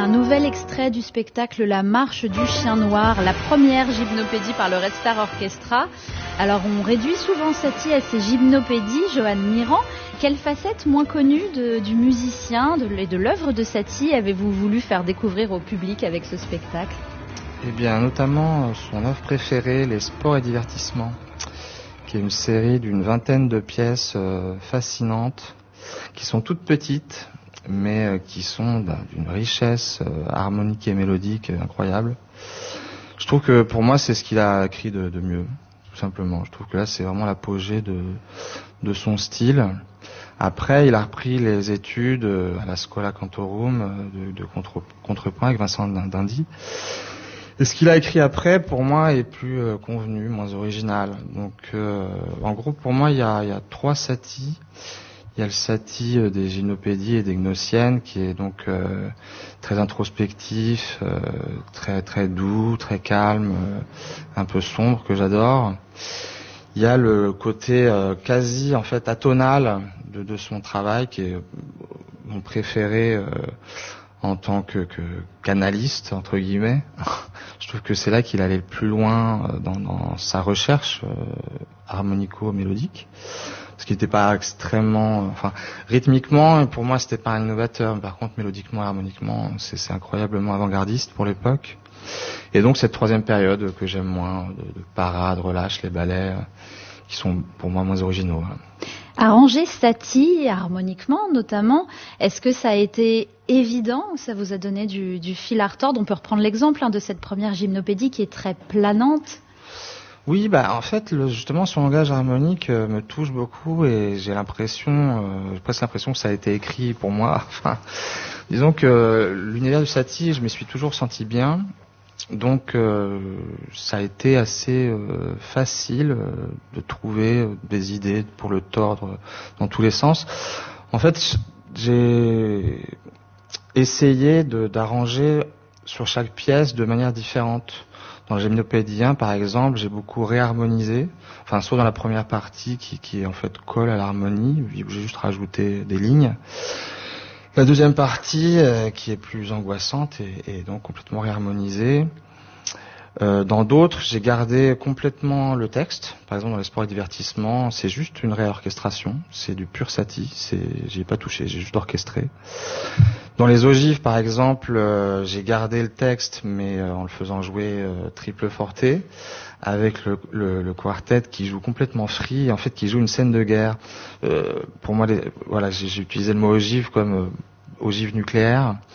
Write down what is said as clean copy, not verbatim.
un nouvel extrait du spectacle La Marche du Chien Noir, la première gymnopédie par le Red Star Orchestra. Alors on réduit souvent Satie à ses gymnopédies, Johan Mirand. Quelle facette moins connue du musicien et de l'œuvre de Satie avez-vous voulu faire découvrir au public avec ce spectacle ? Eh bien, notamment son œuvre préférée, Les Sports et Divertissements, qui est une série d'une vingtaine de pièces fascinantes, qui sont toutes petites, mais qui sont d'une richesse harmonique et mélodique incroyable. Je trouve que pour moi, c'est ce qu'il a écrit de mieux, tout simplement. Je trouve que là, c'est vraiment l'apogée de son style. Après, il a repris les études à la Schola Cantorum de contrepoint avec Vincent d'Indy. Et ce qu'il a écrit après, pour moi, est plus convenu, moins original. Donc, en gros, pour moi, il y a trois Satie. Il y a le Satie des gymnopédies et des gnossiennes, qui est donc très introspectif, très très doux, très calme, un peu sombre, que j'adore. Il y a le côté quasi en fait atonal de son travail, qui est mon préféré en tant qu'analyste, entre guillemets. Je trouve que c'est là qu'il allait le plus loin dans sa recherche harmonico-mélodique. Parce qu'il n'était pas extrêmement... rythmiquement, pour moi, c'était pas un innovateur. Mais par contre, mélodiquement et harmoniquement, c'est incroyablement avant-gardiste pour l'époque. Et donc, cette troisième période que j'aime moins, de parade, relâche, les ballets, qui sont pour moi moins originaux. Arranger Satie, harmoniquement notamment, est-ce que ça a été évident ou ça vous a donné du fil à retordre ? On peut reprendre l'exemple de cette première gymnopédie qui est très planante. Oui, en fait, justement, son langage harmonique me touche beaucoup et j'ai presque l'impression que ça a été écrit pour moi. Disons que l'univers du Satie, je m'y suis toujours senti bien. Donc, ça a été assez facile de trouver des idées pour le tordre dans tous les sens. En fait, j'ai essayé d'arranger sur chaque pièce de manière différente. Dans le gymnopédien, par exemple, j'ai beaucoup réharmonisé, soit dans la première partie qui en fait colle à l'harmonie, j'ai juste rajouté des lignes. La deuxième partie qui est plus angoissante et donc complètement réharmonisée. Dans d'autres, j'ai gardé complètement le texte. Par exemple, dans les sports et divertissements, c'est juste une réorchestration. C'est du pur Satie. J'y ai pas touché, j'ai juste orchestré. Dans les ogives, par exemple, j'ai gardé le texte, mais en le faisant jouer triple forte, avec le quartet qui joue complètement free, en fait, qui joue une scène de guerre. Pour moi, j'ai utilisé le mot ogive comme ogive nucléaire.